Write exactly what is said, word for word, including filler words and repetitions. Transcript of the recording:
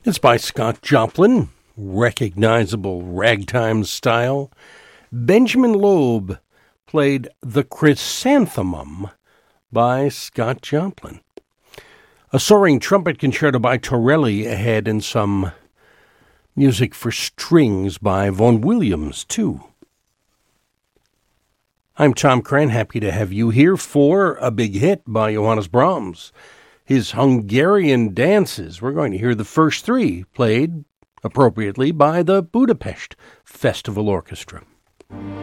It's by Scott Joplin, recognizable ragtime style. Benjamin Loeb played The Chrysanthemum by Scott Joplin. A soaring trumpet concerto by Torelli ahead, and some music for strings by Vaughan Williams, too. I'm Tom Cran, happy to have you here for A Big Hit by Johannes Brahms. His Hungarian dances. We're going to hear the first three played appropriately by the Budapest Festival Orchestra.